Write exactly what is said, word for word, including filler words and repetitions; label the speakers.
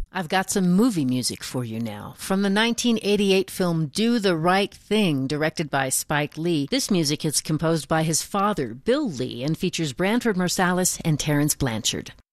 Speaker 1: I've got some movie music for you now. From the nineteen eighty-eight film Do the Right Thing, directed by Spike Lee, this music is composed by his father, Bill Lee, and features Branford Marsalis and Terrence Blanchard.